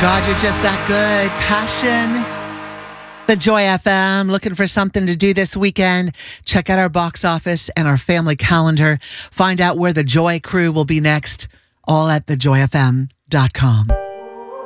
God, you're just that good. Passion. The Joy FM. Looking for something to do this weekend? Check out our box office and our family calendar. Find out where the Joy crew will be next. All at thejoyfm.com.